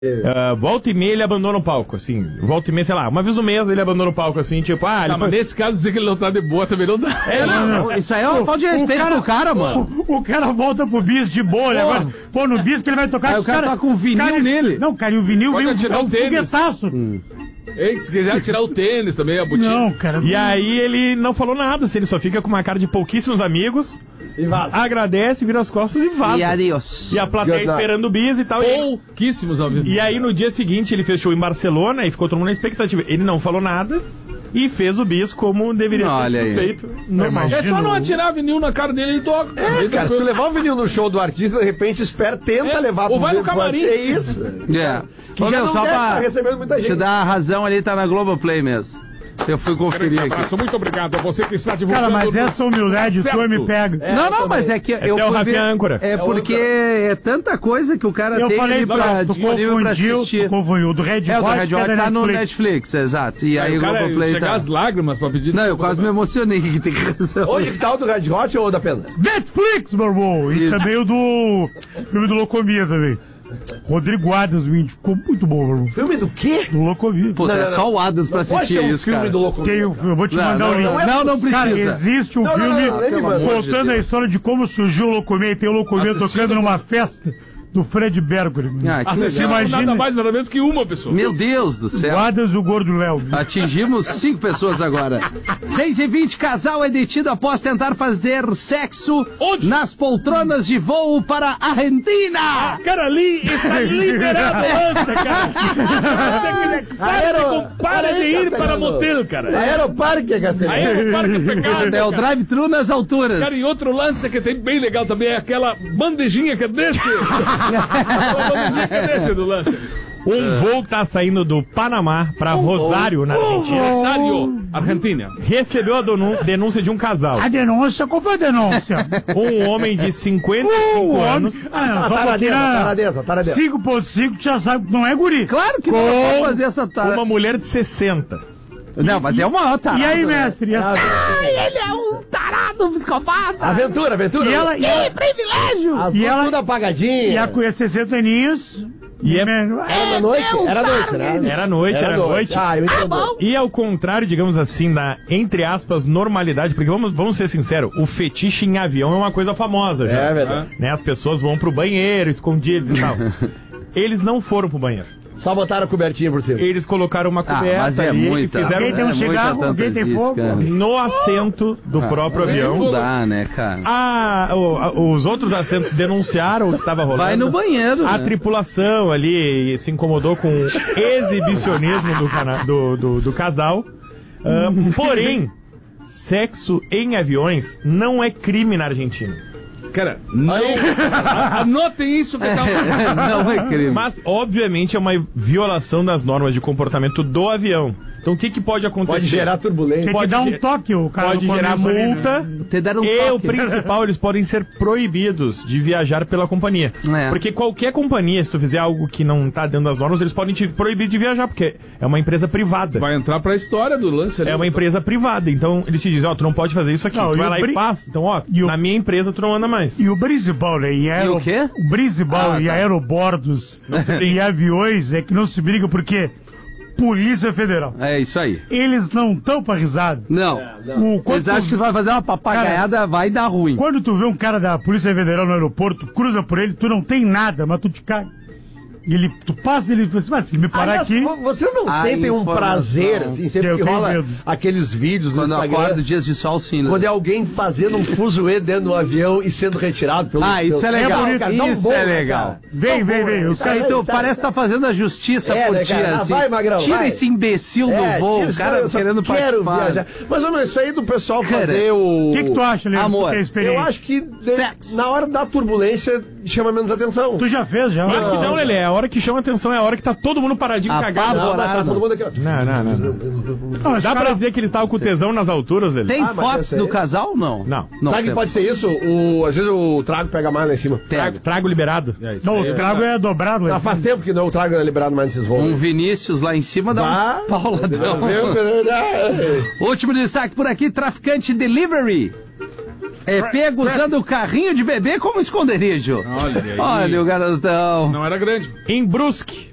Volta e meia ele abandona o palco, assim. Volta e meia, sei lá, uma vez no mês ele abandona o palco, assim, tipo, mas nesse caso dizer que ele não tá de boa também não dá. Não, isso aí é uma falta de respeito pro cara, mano. O cara volta pro bis de boa, né? Agora, pô, no bis que ele vai tocar... Aí o cara tá com o vinil nele. Não, cara, e o vinil Pode vem tirar o tênis. foguetaço. Ei, se quiser tirar o tênis também, a botinha. Não, cara. E aí ele não falou nada, assim, ele só fica com uma cara de pouquíssimos amigos. E vaza. Agradece, vira as costas e vaza. E adiós. E a plateia esperando o bis e tal. Pouquíssimos ao vivo. E aí no dia seguinte ele fez show em Barcelona e ficou todo mundo na expectativa. Ele não falou nada e fez o bis como deveria ter sido feito. Normal. É só não atirar vinil na cara dele, ele toca. Cara, se tu levar o vinil no show do artista, de repente tenta levar pro ou vai no camarim. É isso. Que já não só deve pra tá recebendo muita gente. te dar a razão ali, tá na Globoplay mesmo. Eu fui conferir aqui. Muito obrigado a você que está divulgando. Cara, mas essa humildade tua me pega. Não, mas é que eu é o fui Rafinha ver. Âncora. É porque é tanta coisa que o cara Eu tem falei ali pra tu disponível pra assistir. confundiu. Do Red Hot, O Red que Hot era tá no Netflix. Netflix, exato. E aí o cara Globoplay chegar tá... às lágrimas pra pedir. Não, eu quase me emocionei que tem razão. Onde que tá o do Red Hot ou o da Pena? Netflix, meu irmão! E também o do filme do Locomia também. Rodrigo Adams, o índio. Ficou muito bom, meu irmão. Filme do quê? Do Locomia. Pô, é só o Adams pra assistir isso, filme cara. do louco. Eu vou te mandar o link. Não precisa. Cara, existe um filme contando a história de como surgiu o Locomia e tem o Locomia tocando numa festa do Fred Mercury. Assistimos nada mais, nada menos que uma pessoa. Meu Deus do céu. O Adams, o gordo Léo. Atingimos 5 pessoas agora. 6h20, casal é detido após tentar fazer sexo nas poltronas de voo para a Argentina. Cara, ali está liberado o lance, cara. Para de ir para motel, cara. Aeroparque, Castelhano. Aeroparque é pecado. É o drive-thru nas alturas. Cara, e outro lance que tem bem legal também é aquela bandejinha que desce. Aquela bandejinha que desce do lance. Um voo que tá saindo do Panamá pra Rosário, na Argentina. Rosário, Argentina. Recebeu a denúncia de um casal. A denúncia? Qual foi a denúncia? Um homem de 55 anos. Taradeza. 5.5, tu já sabe que não é guri. Claro que não pode fazer essa tarefa. Uma mulher de 60. Não, mas é uma tarada. E aí, mestre? Ele é um tarado, psicopata. Aventura. E ela... privilégio. As E luzes ela- tudo apagadinha. E a cunha 60 aninhos. E é- Era noite? Era noite, né? Era noite. Ah, eu entendi. E ao contrário, digamos assim, da, entre aspas, normalidade, porque vamos ser sinceros, o fetiche em avião é uma coisa famosa já. É verdade. Né? As pessoas vão pro banheiro, escondidos e tal. Eles não foram pro banheiro. Só botaram a cobertinha por cima. Eles colocaram uma coberta mas é ali muita. e fizeram Alguém tem um cigarro? Alguém tem fogo? no assento do próprio avião. Não dá, né, cara? Os outros assentos denunciaram o que estava rolando. Vai no banheiro, A né? tripulação ali se incomodou com o exibicionismo do casal. Porém, sexo em aviões não é crime na Argentina. Cara, não. Anotem isso que tá. Não é crime. Mas, obviamente, é uma violação das normas de comportamento do avião. Então, o que pode acontecer? Pode gerar turbulência. Tem que dar um toque, o cara. Pode no gerar começo ali, multa. né? Te deram um E toque. o principal, eles podem ser proibidos de viajar pela companhia. É. Porque qualquer companhia, se tu fizer algo que não tá dentro das normas, eles podem te proibir de viajar, porque é uma empresa privada. Vai entrar pra história do lance ali. É uma empresa privada, então eles te dizem, ó, tu não pode fazer isso aqui. Não, tu e vai o lá e faz. Então, ó, na minha empresa tu não anda mais. E o Brisbal, né? E o quê? O Brisbal e aerobordos e aviões é que não se briga porque Polícia Federal. É isso aí. Eles não estão pra risada. Não. Eles acham que tu vai fazer uma papagaiada, vai dar ruim. Quando tu vê um cara da Polícia Federal no aeroporto, cruza por ele, tu não tem nada, mas tu te cai. E tu passa, ele fala assim, mas se me parar Aliás, aqui... vocês não A sentem um informação. prazer, assim, sempre Eu que tenho rola medo. aqueles vídeos no Quando eu Instagram, acordo dias de sol, sim. Né? quando é alguém fazendo um fuzuê dentro do avião e sendo retirado pelo... Isso é legal. bonito, cara, tão Isso bom, é né, legal. cara? Vem. O Isso aí tu parece que tá fazendo a justiça É, por né, ti, cara? assim. Vai, Magrão, Tira vai. esse imbecil do voo, o cara eu só querendo quero participar. viajar. Mas, homem, isso aí do pessoal Cara, fazer o... O que tu acha, Leandro? Amor, Tu tem experiência? Eu acho que Sexo. na hora da turbulência chama menos atenção. Tu já fez, já? Claro que não, Lelê. A hora que chama atenção é a hora que tá todo mundo paradinho cagado. Não, mas tá todo mundo aqui, ó. Não, mas Dá pra dizer que eles estavam com tesão nas alturas, Lelê? Tem mas fotos essa aí- do casal? Não. Não. Sabe que tem. pode ser isso? Às vezes o trago pega mais lá em cima. Pega. Trago liberado. Não, o trago é dobrado. Ah, faz tempo que não, o trago é liberado mais nesses voos. Um Vinícius lá em cima dá Ah, um pauladão. Último destaque por aqui, traficante delivery. É pego usando o carrinho de bebê como esconderijo. Olha aí. Olha o garotão. Não era grande. Em Brusque,